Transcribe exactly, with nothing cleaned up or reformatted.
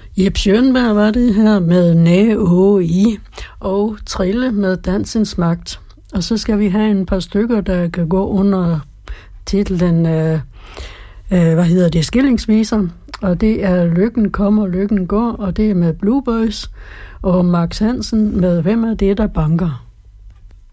Jep Schønberg var det her med Næ Å I og Trille med Dansens Magt. Og så skal vi have en par stykker, der kan gå under titlen, øh, øh, hvad hedder det, Skillingsviser. Og det er Lykken kommer, lykken går, og det er med Blueboys og Max Hansen med Hvem er det, der banker?